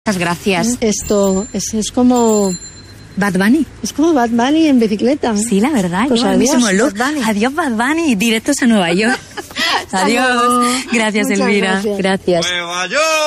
Muchas gracias. Esto es como... Bad Bunny. Es como Bad Bunny en bicicleta. Sí, la verdad. Pues lleva el adiós, mismo look. Bad Bunny. Adiós, Bad Bunny. Directos a Nueva York. Adiós. Gracias, Muchas Elvira. gracias. Gracias. ¡Nueva York!